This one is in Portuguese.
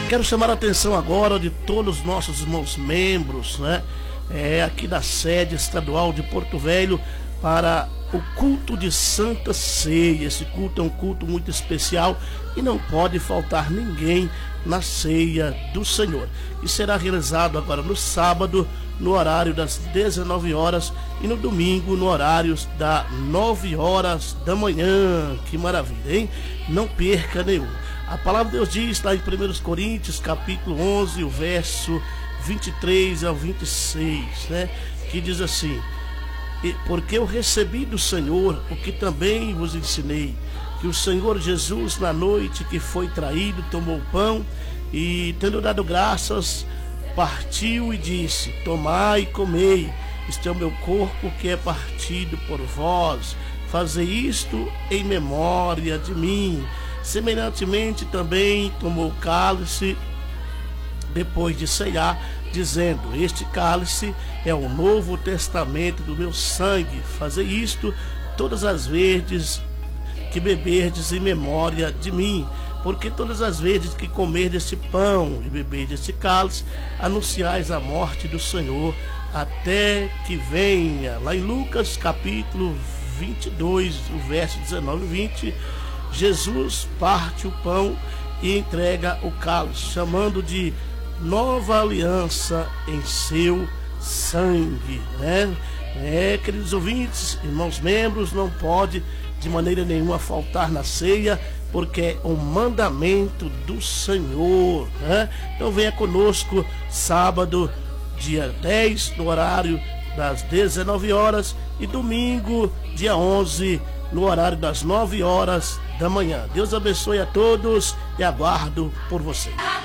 Quero chamar a atenção agora de todos os nossos irmãos membros, né? Aqui da sede estadual de Porto Velho, para o culto de Santa Ceia. Esse culto é um culto muito especial e não pode faltar ninguém na ceia do Senhor. E será realizado agora no sábado, no horário das 19 horas e no domingo, no horário das 9 horas da manhã. Que maravilha, hein? Não perca nenhum. A palavra de Deus diz lá em 1 Coríntios, capítulo 11, o verso 23 ao 26, né? Que diz assim: porque eu recebi do Senhor o que também vos ensinei, que o Senhor Jesus, na noite que foi traído, tomou o pão e, tendo dado graças, partiu e disse: tomai e comei, este é o meu corpo que é partido por vós, fazei isto em memória de mim. Semelhantemente também tomou o cálice depois de ceiar, dizendo: este cálice é o novo testamento do meu sangue, fazei isto todas as vezes que beberdes em memória de mim. Porque todas as vezes que comerdes este pão e beberdes este cálice, anunciais a morte do Senhor até que venha. Lá em Lucas capítulo 22, o verso 19 e 20, Jesus parte o pão e entrega o cálice, chamando de nova aliança em seu sangue, né? Queridos ouvintes, irmãos membros, não pode de maneira nenhuma faltar na ceia, porque é um mandamento do Senhor, né? Então venha conosco sábado, dia 10, no horário das 19 horas e domingo, dia 11, no horário das 9 horas da manhã. Deus abençoe a todos e aguardo por você.